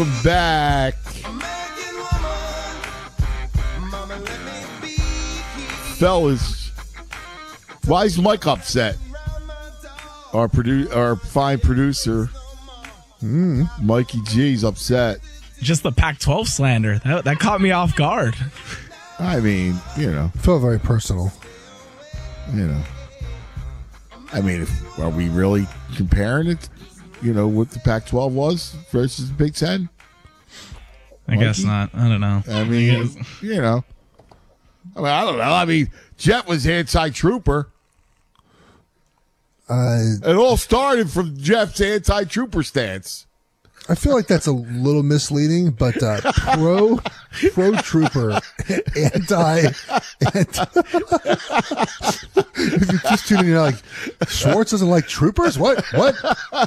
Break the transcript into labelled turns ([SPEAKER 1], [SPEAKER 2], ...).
[SPEAKER 1] welcome back. Fellas, why is Mike upset? Our fine producer, Mikey G's upset.
[SPEAKER 2] Just the Pac-12 slander. That caught me off guard.
[SPEAKER 1] I mean,
[SPEAKER 3] I feel very personal.
[SPEAKER 1] I mean, are we really comparing it, what the Pac-12 was versus the Big Ten?
[SPEAKER 2] I guess not. I don't know.
[SPEAKER 1] I mean, I don't know. I mean, Jet was anti-trooper. It all started from Jeff's anti-trooper stance.
[SPEAKER 3] I feel like that's a little misleading, but pro-trooper, anti. If you just tuning in, you're like, Schwartz doesn't like troopers? What?